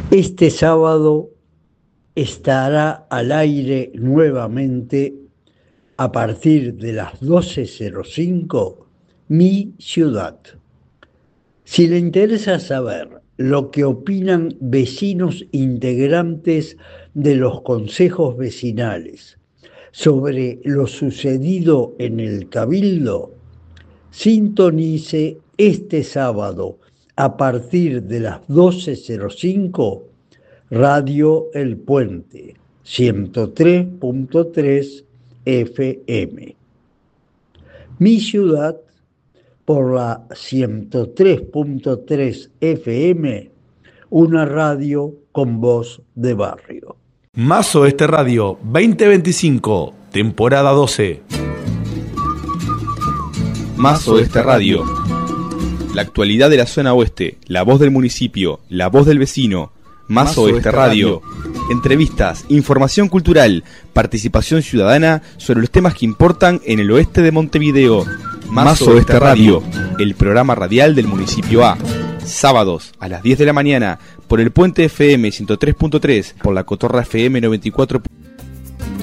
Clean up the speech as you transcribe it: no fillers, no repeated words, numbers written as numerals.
Este sábado estará al aire nuevamente a partir de las 12:05 Mi Ciudad. Si le interesa saber lo que opinan vecinos integrantes de los consejos vecinales sobre lo sucedido en el Cabildo, sintonice este sábado a partir de las 12:05 Radio El Puente 103.3 FM. Mi Ciudad por la 103.3 FM, una radio con voz de barrio. Más Oeste Radio 2025, temporada 12. Más Oeste Radio. La actualidad de la zona oeste, la voz del municipio, la voz del vecino. Más Oeste Radio. Entrevistas, información cultural, participación ciudadana sobre los temas que importan en el oeste de Montevideo. Más Oeste Radio, el programa radial del municipio A. Sábados a las 10 de la mañana por el Puente FM 103.3, por la Cotorra FM 94.